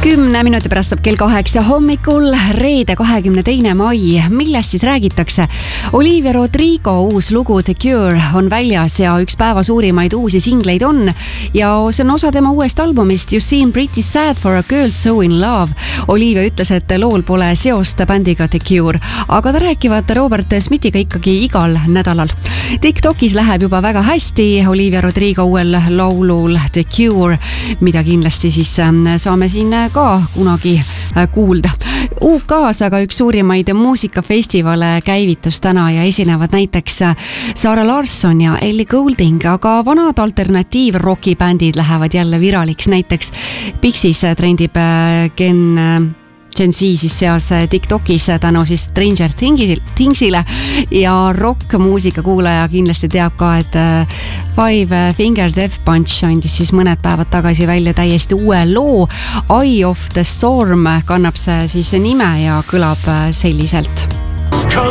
10 minuti pärast saab kell 8 hommikul, reede 22. mai. Millest siis räägitakse? Olivia Rodrigo uus lugu The Cure on väljas ja üks päeva suurimaid uusi singleid on. Ja see on osa tema uuest albumist You Seem Pretty Sad for a Girl So In Love. Olivia ütles, et lool pole seost bändiga The Cure, aga ta räägivad Robert Smithiga ikkagi igal nädalal. TikTokis läheb juba väga hästi Olivia Rodrigo uuel laulul The Cure, mida kindlasti siis saame siin ka kunagi kuulda. UK-s aga üks suurimaid muusikafestivale käivitus täna ja esinevad näiteks Zara Larsson ja Ellie Goulding, aga vanad alternatiiv-rockibändid lähevad jälle viraliks. Näiteks Pixies trendib Gen Z siis seas TikTokis tänu siis Stranger Thingsile ja rock-muusika kuulaja kindlasti teab ka, et Five Finger Death Punch andis siis mõned päevad tagasi välja täiesti uue loo. Eye of the Storm kannab see siis nime ja kõlab selliselt.